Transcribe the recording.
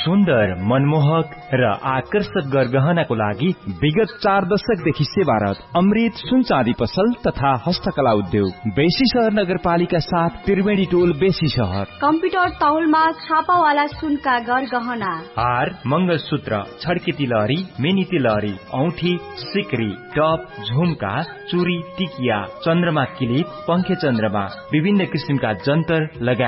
सुन्दर, मनमोहक र आकर्षक गरगहनाको लागि विगत 4 दशकदेखि सेवारत अमृत सुन चाँदी पसल तथा हस्तकला उद्योग बेसी शहर नगरपालिका 7 त्रिवेणी टोल बेसी शहर। कम्प्युटर तौलमा छापावाला सुनका गरगहना, हार, मंगलसूत्र, छड्के तिलहरी, मेनी तिलहरी, औठी, सिक्री, टप, झुमका, चुरी, टिकिया, चन्द्रमा किलिप, पंखे चन्द्रमा, विभिन्न किसिमका जन्तर लगायत